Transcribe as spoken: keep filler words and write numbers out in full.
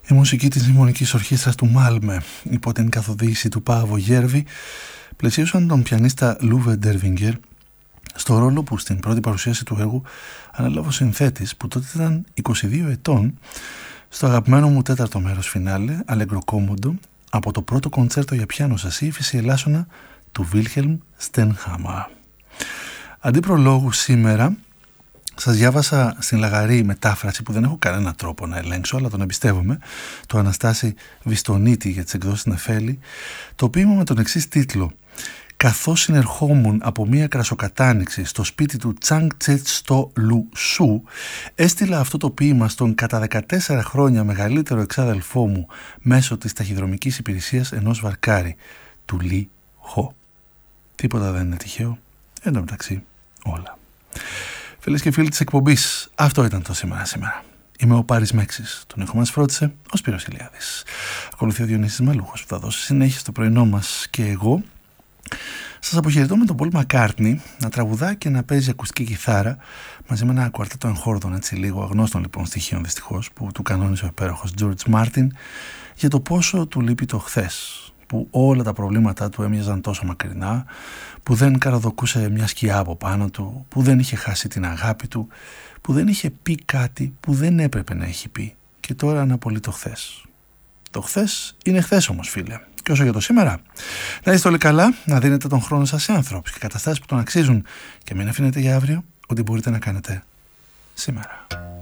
Η μουσική της Νημονικής Ορχήστρας του Μάλμε υπό την καθοδήγηση του Παύο Γέρβη πλαισίωσαν τον πιανίστα Λούβε Ντέρβιγκερ στο ρόλο που στην πρώτη παρουσίαση του έργου ανέλαβε ο συνθέτης που τότε ήταν είκοσι δύο ετών στο αγαπημένο μου τέταρτο μέρος φινάλε Allegro Comodo από το πρώτο κοντσέρτο για πιάνο σασί Φύση Ελάσσονα του Βίλχελμ Στενχάμερ. Αντί προλόγου σήμερα σας διάβασα στην λαγαρή μετάφραση που δεν έχω κανένα τρόπο να ελέγξω, αλλά τον εμπιστεύομαι, το Αναστάση Βιστονίτη για τις εκδόσεις Νεφέλη, το ποίημα με τον εξής τίτλο: «Καθώς συνερχόμουν από μία κρασοκατάνιξη στο σπίτι του Τσάνγκ Τσέτ στο Λουσού, έστειλα αυτό το ποίημα στον κατά δεκατέσσερα χρόνια μεγαλύτερο εξάδελφό μου μέσω της ταχυδρομικής υπηρεσίας ενός βαρκάρι, του Λι Χο». Τίποτα δεν είναι τυχαίο, εν τω μεταξύ όλα. Φίλες και φίλοι της εκπομπής, αυτό ήταν το σήμερα σήμερα. Είμαι ο Πάρης Μέξης. Τον ήχο μας φρόντισε ο Σπύρος Ηλιάδης. Ακολουθεί ο Διονύσης Μαλούχος που θα δώσει συνέχεια στο πρωινό μας, και εγώ σας αποχαιρετώ με τον Πολ Μακκάρτνι να τραγουδά και να παίζει ακουστική κιθάρα μαζί με ένα κουαρτέτο εγχόρδων, έτσι λίγο αγνώστων λοιπόν στοιχείων δυστυχώς, που του κανόνισε ο υπέροχος George Martin, για το πόσο του λείπει το χθες, που όλα τα προβλήματά του έμοιαζαν τόσο μακρινά, που δεν καραδοκούσε μια σκιά από πάνω του, που δεν είχε χάσει την αγάπη του, που δεν είχε πει κάτι που δεν έπρεπε να έχει πει, και τώρα αναπολύει το χθες. Το χθες είναι χθες όμως, φίλε. Και όσο για το σήμερα, να είστε όλοι καλά, να δίνετε τον χρόνο σας σε άνθρωπους και καταστάσεις που τον αξίζουν και μην αφήνετε για αύριο ό,τι μπορείτε να κάνετε σήμερα.